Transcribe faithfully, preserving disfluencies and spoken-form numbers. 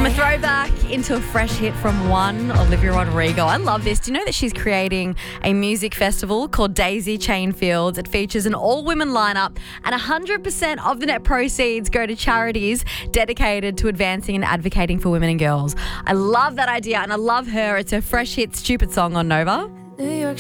From a throwback into a fresh hit from one Olivia Rodrigo. I love this. Do you know that she's creating a music festival called Daisy Chain Fields? It features an all-women lineup and one hundred percent of the net proceeds go to charities dedicated to advancing and advocating for women and girls. I love that idea and I love her. It's her fresh hit Stupid song on Nova. New York